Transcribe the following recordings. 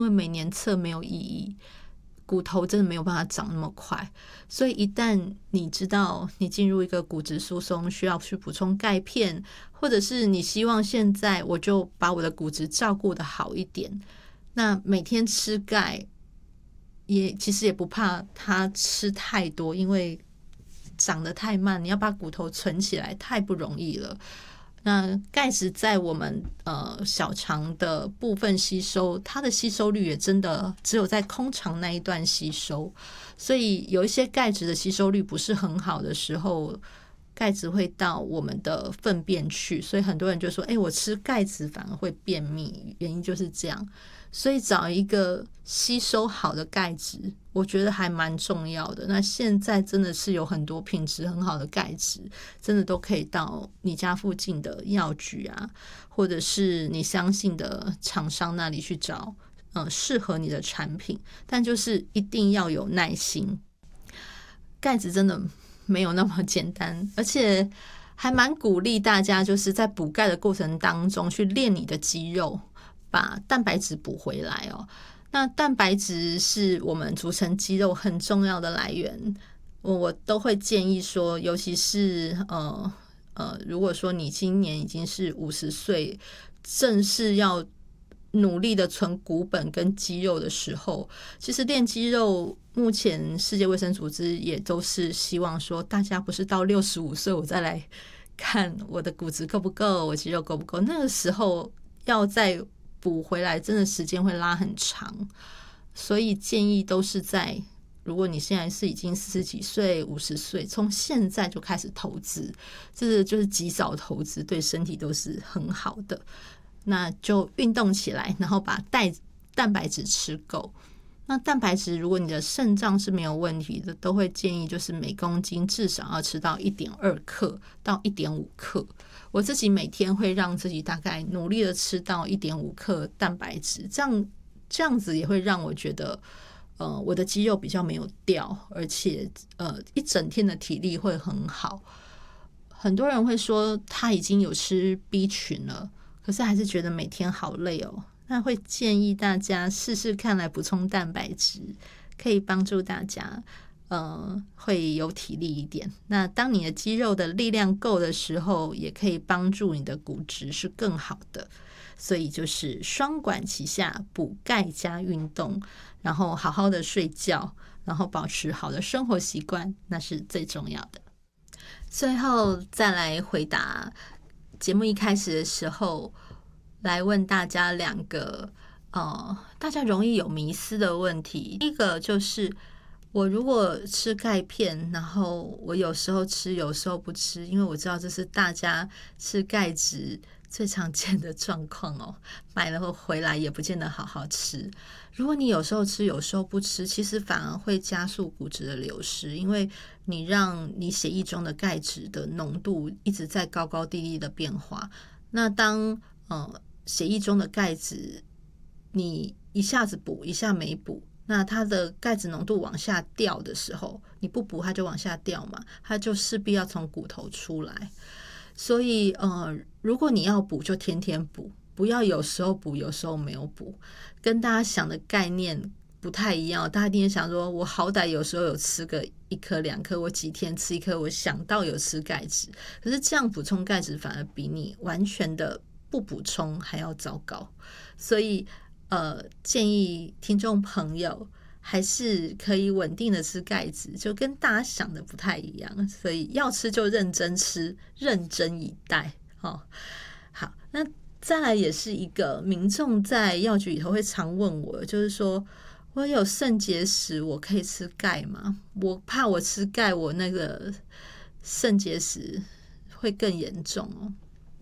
因为每年测没有意义，骨头真的没有办法长那么快，所以一旦你知道你进入一个骨质疏松，需要去补充钙片，或者是你希望现在我就把我的骨质照顾得好一点，那每天吃钙其实也不怕它吃太多，因为长得太慢，你要把骨头存起来太不容易了。那钙质在我们小肠的部分吸收，它的吸收率也真的只有在空肠那一段吸收，所以有一些钙质的吸收率不是很好的时候，钙质会到我们的粪便去，所以很多人就说我吃钙质反而会便秘，原因就是这样。所以找一个吸收好的钙质我觉得还蛮重要的。那现在真的是有很多品质很好的钙质，真的都可以到你家附近的药局啊，或者是你相信的厂商那里去找适合你的产品，但就是一定要有耐心。钙质真的没有那么简单，而且还蛮鼓励大家就是在补钙的过程当中去练你的肌肉，把蛋白质补回来哦。那蛋白质是我们组成肌肉很重要的来源，我都会建议说，尤其是如果说你今年已经是50岁，正是要努力的存骨本跟肌肉的时候，其实练肌肉，目前世界卫生组织也都是希望说，大家不是到65岁我再来看我的骨质够不够，我肌肉够不够，那个时候要再补回来真的时间会拉很长，所以建议都是在如果你现在是已经40几岁50岁，从现在就开始投资，这就是及早投资，对身体都是很好的。那就运动起来，然后把蛋白质吃够。那蛋白质如果你的肾脏是没有问题的，都会建议就是每公斤至少要吃到 1.2 克到 1.5 克。我自己每天会让自己大概努力的吃到 1.5 克蛋白质，这样子也会让我觉得我的肌肉比较没有掉，而且一整天的体力会很好。很多人会说他已经有吃 B 群了，可是还是觉得每天好累哦。那会建议大家试试看来补充蛋白质，可以帮助大家会有体力一点。那当你的肌肉的力量够的时候，也可以帮助你的骨质是更好的。所以就是双管齐下，补钙加运动，然后好好的睡觉，然后保持好的生活习惯，那是最重要的。最后再来回答节目一开始的时候来问大家2个大家容易有迷思的问题。第一个就是我如果吃钙片，然后我有时候吃有时候不吃，因为我知道这是大家吃钙质最常见的状况哦，买了回来也不见得好好吃。如果你有时候吃有时候不吃，其实反而会加速骨质的流失，因为你让你血液中的钙质的浓度一直在高高低低的变化。那当血液中的钙质你一下子补一下没补，那它的钙质浓度往下掉的时候，你不补它就往下掉嘛，它就势必要从骨头出来。所以如果你要补就天天补，不要有时候补有时候没有补，跟大家想的概念不太一样。大家一定想说我好歹有时候有吃个1颗2颗，我几天吃1颗，我想到有吃钙质，可是这样补充钙质反而比你完全的不补充还要糟糕。所以建议听众朋友还是可以稳定的吃钙质，就跟大家想的不太一样，所以要吃就认真吃，认真以待。好，那再来也是一个民众在药局里头会常问我，就是说我有肾结石，我可以吃钙吗？我怕我吃钙，我那个肾结石会更严重哦。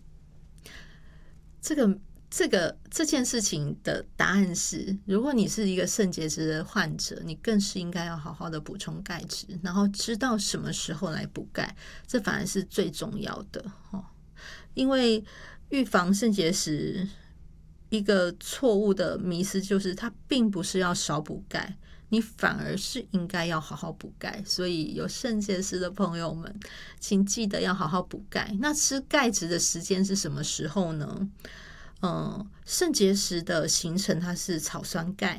这件事情的答案是，如果你是一个肾结石的患者，你更是应该要好好的补充钙质，然后知道什么时候来补钙，这反而是最重要的。因为预防肾结石一个错误的迷思就是它并不是要少补钙，你反而是应该要好好补钙。所以有肾结石的朋友们请记得要好好补钙。那吃钙质的时间是什么时候呢？ 肾结石的形成它是草酸钙，